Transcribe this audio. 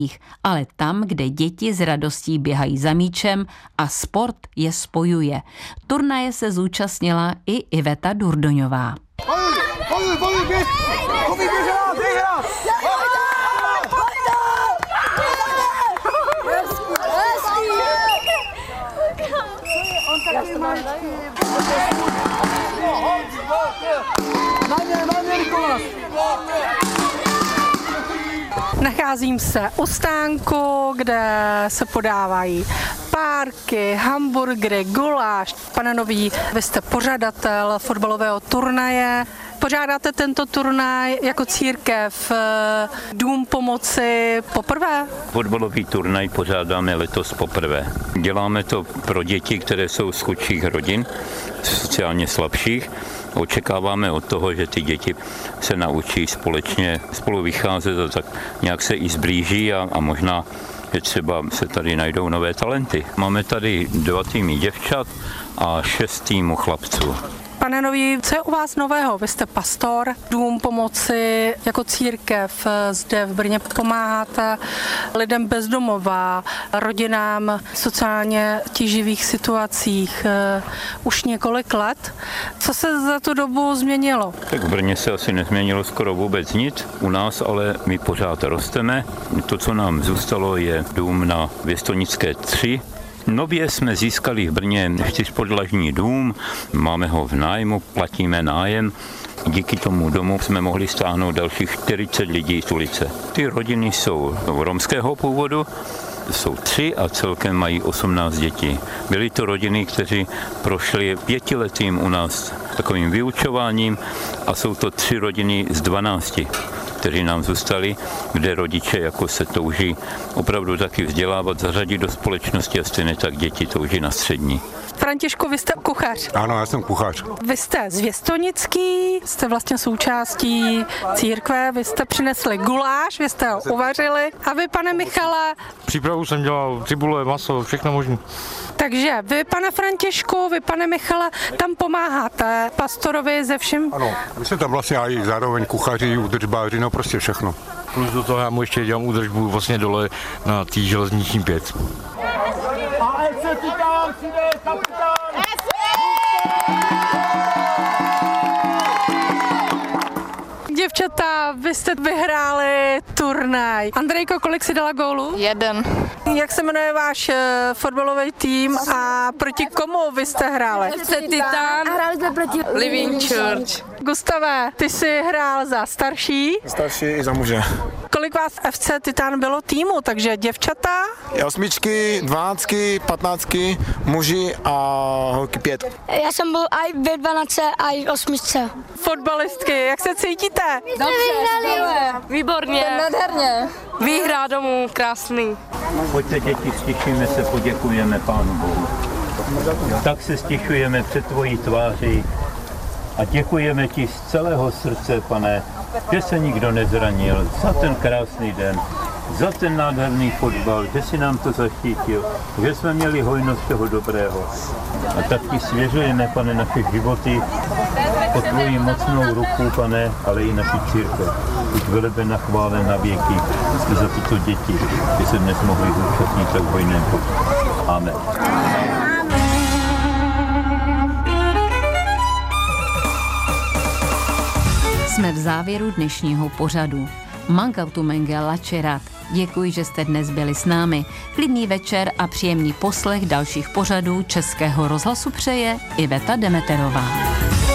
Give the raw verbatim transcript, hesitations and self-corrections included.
ale tam, kde děti s radostí běhají za míčem a sport je spojuje. Turnaje se zúčastnila i Iveta Durdoňová. Nacházím se u stánku, kde se podávají párky, hamburgery, guláš. Pane Nový, vy jste pořadatel fotbalového turnaje. Pořádáte tento turnaj jako církev Dům pomoci poprvé? Fotbalový turnaj pořádáme letos poprvé. Děláme to pro děti, které jsou z chudších rodin, sociálně slabších. Očekáváme od toho, že ty děti se naučí společně spolu vycházet a tak nějak se i zblíží a, a možná, že třeba se tady najdou nové talenty. Máme tady dva týmy děvčat a šest týmů chlapců. Pane Nový, co je u vás nového? Vy jste pastor, Dům pomoci jako církev zde v Brně pomáháte lidem bez domova, rodinám v sociálně tíživých situacích už několik let. Co se za tu dobu změnilo? Tak v Brně se asi nezměnilo skoro vůbec nic. U nás ale my pořád rosteme. To, co nám zůstalo, je dům na Věstonické tři. Nově jsme získali v Brně čtyřpodlažní dům, máme ho v nájmu, platíme nájem. Díky tomu domu jsme mohli stáhnout dalších čtyřicet lidí z ulice. Ty rodiny jsou romského původu, jsou tři a celkem mají osmnáct dětí. Byly to rodiny, kteří prošli pětiletým u nás takovým vyučováním a jsou to tři rodiny z dvanácti. Kteří nám zůstali, kde rodiče jako se touží opravdu taky vzdělávat, zařadit do společnosti a stejně tak děti touží na střední. Františku, vy jste kuchař. Ano, já jsem kuchař. Vy jste z Věstonický, jste vlastně součástí církve, vy jste přinesli guláš, vy jste ho uvařili. A vy, pane Michale? Přípravu jsem dělal, cibule, maso, všechno možné. Takže vy, pane Františku, vy, pane Michale, tam pomáháte pastorovi ze všem? Ano, my jsme tam vlastně i zároveň kuchaři, údržbáři, no prostě všechno. Plus do toho já mu ještě dělám údržbu vlastně dole na té železniční pět. A ať se titán přijde, kapitán! Děvčata, vy jste vyhráli turnaj. Andrejko, kolik si dala gólů? Jeden. Jak se jmenuje váš uh, fotbalový tým a proti komu vy jste hráli? F C Titan A hráli jsme proti Living Church. Gustave, ty jsi hrál za starší. Starší i za muže. Kolik vás F C Titan bylo týmu, takže děvčata? Osmičky, dvanáctky, patnáctky, muži a holky pět. Já jsem byl i ve dvanáctce, i v osmičce. Fotbalistky, jak se cítíte? Dobře, výborně. Nádherně. Výhra domů, krásný. Pojďte děti, stišíme se, poděkujeme Pánu Bohu. Tak se stišujeme před tvojí tváří a děkujeme ti z celého srdce, Pane, že se nikdo nezranil za ten krásný den, za ten nádherný fotbal, že si nám to zaštítil, že jsme měli hojnost toho dobrého. A tak ti svěřujeme, Pane, naše životy pod tvojí mocnou ruku, Pane, ale i naši církev. Buď velebena, chválena věky za tyto děti, že se dnes mohli zúčastnit tak hojném počtu. Amen. Jsme v závěru dnešního pořadu. Mankautu Menge Lačerat. Děkuji, že jste dnes byli s námi. Klidný večer a příjemný poslech dalších pořadů Českého rozhlasu přeje Iveta Demeterová.